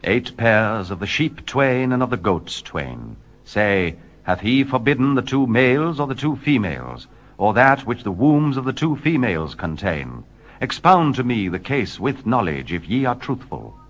8 pairs of the sheep twain and of the goats twain. Say, hath he forbidden the 2 males or the 2 females, or that which the wombs of the 2 females contain? Expound to me the case with knowledge, if ye are truthful.